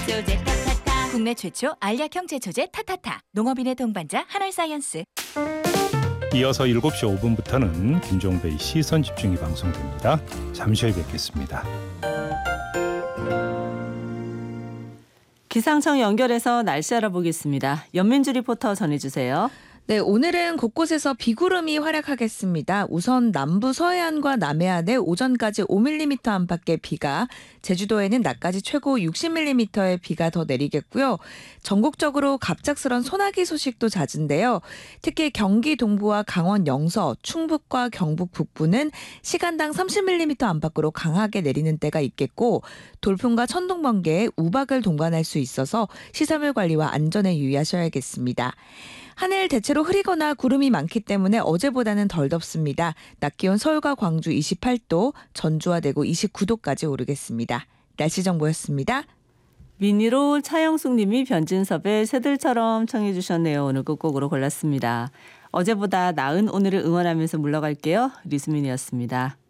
제초제 타타타. 국내 최초 알약형 제초제 타타타. 농업인의 동반자 한알사이언스. 이어서 7시 5분부터는 김종배의 시선집중이 방송됩니다. 잠시 후에 뵙겠습니다. 기상청 연결해서 날씨 알아보겠습니다. 연민주 리포터 전해주세요. 네, 오늘은 곳곳에서 비구름이 활약하겠습니다. 우선 남부 서해안과 남해안에 오전까지 5mm 안팎의 비가, 제주도에는 낮까지 최고 60mm의 비가 더 내리겠고요. 전국적으로 갑작스런 소나기 소식도 잦은데요. 특히 경기 동부와 강원 영서, 충북과 경북 북부는 시간당 30mm 안팎으로 강하게 내리는 때가 있겠고, 돌풍과 천둥, 번개에 우박을 동반할 수 있어서 시설물 관리와 안전에 유의하셔야겠습니다. 하늘 대체로 흐리거나 구름이 많기 때문에 어제보다는 덜 덥습니다. 낮 기온 서울과 광주 28도, 전주와 대구 29도까지 오르겠습니다. 날씨 정보였습니다. 미니로 차영숙 님이 변진섭의 새들처럼 청해 주셨네요. 오늘 끝곡으로 골랐습니다. 어제보다 나은 오늘을 응원하면서 물러갈게요. 류수민이었습니다.